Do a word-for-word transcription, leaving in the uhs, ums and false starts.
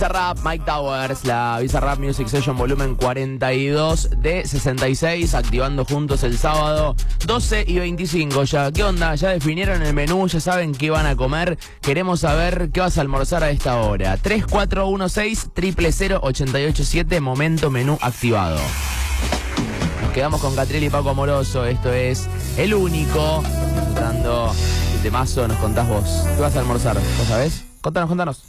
Bizarrap, Mike Towers, la Bizarrap Music Session volumen cuarenta y dos de sesenta y seis, activando juntos el sábado, doce y veinticinco ya. ¿Qué onda? ¿Ya definieron el menú? ¿Ya saben qué van a comer? Queremos saber qué vas a almorzar a esta hora. tres cuatro uno seis, cero cero cero, ocho ocho siete, momento menú activado. Nos quedamos con Catriel y Paco Amoroso, esto es El Único. Entrando el temazo, nos contás vos. ¿Qué vas a almorzar? ¿Vos sabés? Contanos, contanos.